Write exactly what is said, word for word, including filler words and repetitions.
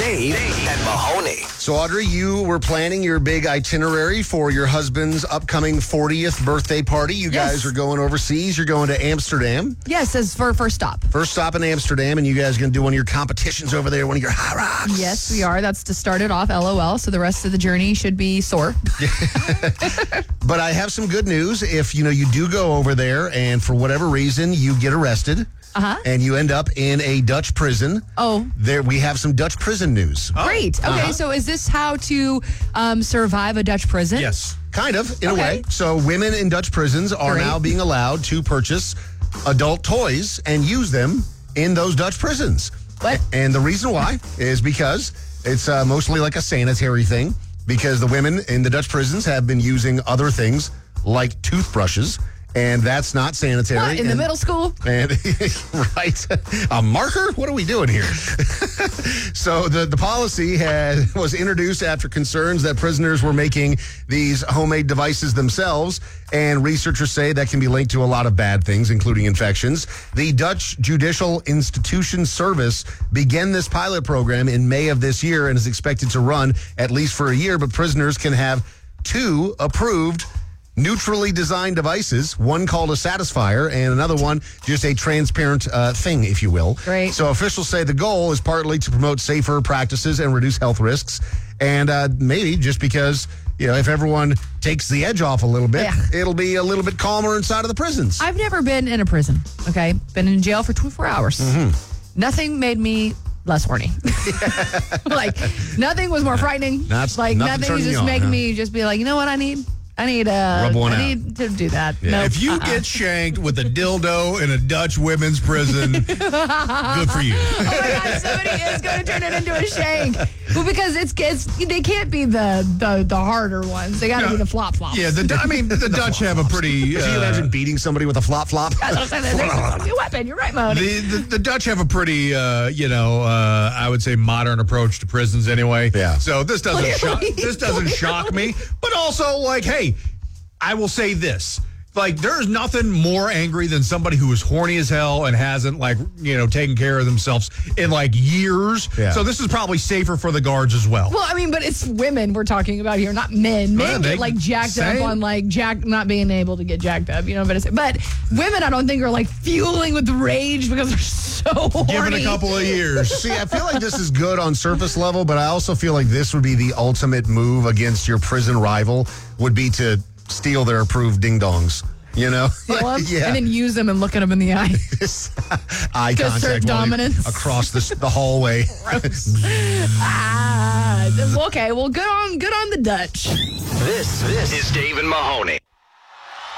Dave, Dave and Mahoney. So, Audrey, you were planning your big itinerary for your husband's upcoming fortieth birthday party. You Yes. guys are going overseas. You're going to Amsterdam. Yes, as for first stop. First stop in Amsterdam, and you guys are going to do one of your competitions over there, one of your high rocks. Yes, we are. That's to start it off, LOL. So the rest of the journey should be sore. But I have some good news. If, you know, you do go over there and for whatever reason you get arrested Uh-huh. and you end up in a Dutch prison, Oh. there we have some Dutch prison news. Great. Okay, Uh-huh. so is this how to um, survive a Dutch prison? Yes. Kind of, in Okay. a way. So women in Dutch prisons are Great. now being allowed to purchase adult toys and use them in those Dutch prisons. What? And the reason why is because it's uh, mostly like a sanitary thing, because the women in the Dutch prisons have been using other things like toothbrushes, and that's not sanitary. What, in the And- middle school? And right, a marker? What are we doing here? So the, the policy had was introduced after concerns that prisoners were making these homemade devices themselves, and researchers say that can be linked to a lot of bad things, including infections. The Dutch Judicial Institution Service began this pilot program in May of this year and is expected to run at least for a year, but prisoners can have two approved neutrally designed devices, one called a Satisfier and another one just a transparent uh, thing, if you will. Great. So officials say the goal is partly to promote safer practices and reduce health risks, and uh, maybe just because, you know, if everyone takes the edge off a little bit, Yeah. it'll be a little bit calmer inside of the prisons. I've never been in a prison, okay? Been in jail for twenty-four hours. Mm-hmm. Nothing made me less horny. Like, nothing was more frightening. Not- like, nothing nothing turning was you just on, making huh? me just be like, you know what I need? I need uh, Rub one I out. need to do that. Nope. If you uh-uh. get shanked with a dildo in a Dutch women's prison, good for you. Oh my God, somebody is going to turn it into a shank. Well, because it's, it's they can't be the the, the harder ones. They got to No. be the flop flops. Yeah, the, I mean, the Dutch have a pretty. Could you uh, imagine beating somebody with a flop flop? That's what I'm saying. There's a weapon. You're right, Mahoney. The, the, the Dutch have a pretty, uh, you know, uh, I would say modern approach to prisons anyway. Yeah. So this doesn't shock, Clearly. this doesn't shock me. But also, like, hey, I will say this. Like, there's nothing more angry than somebody who is horny as hell and hasn't, like, you know, taken care of themselves in, like, years. Yeah. So this is probably safer for the guards as well. Well, I mean, but it's women we're talking about here, not men. Men Yeah, they- get like jacked same. up on like jack not being able to get jacked up, you know. But it's, but women, I don't think are like fueling with rage because they're so horny. Give it a couple of years. See, I feel like this is good on surface level, but I also feel like this would be the ultimate move against your prison rival, would be to steal their approved ding-dongs. You know? Steal 'em, Like, yeah. and then use them and look at them in the eye. Eye To assert contact while you're dominance. across the, the hallway. ah, okay. Well, good on good on the Dutch. This, this is Dave and Mahoney.